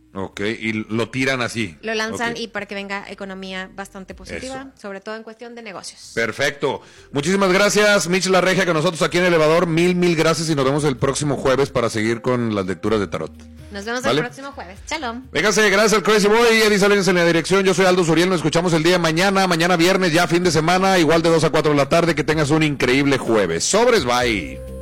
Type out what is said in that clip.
Ok, y lo tiran así. Lo lanzan Okay. y para que venga economía bastante positiva, Eso. sobre todo en cuestión de negocios. Perfecto. Muchísimas gracias, Mitch La Regia, con nosotros aquí en Elevador. Mil gracias y nos vemos el próximo jueves para seguir con las lecturas de tarot. Nos vemos ¿Vale? el próximo jueves. Shalom. Véngase, gracias al Crazy Boy y Eddie Salinas en la dirección. Yo soy Aldo Suriel, nos escuchamos el día de mañana viernes, ya fin de semana, igual de 2 a 4 de la tarde. Que tengas un increíble jueves. Sobres, bye.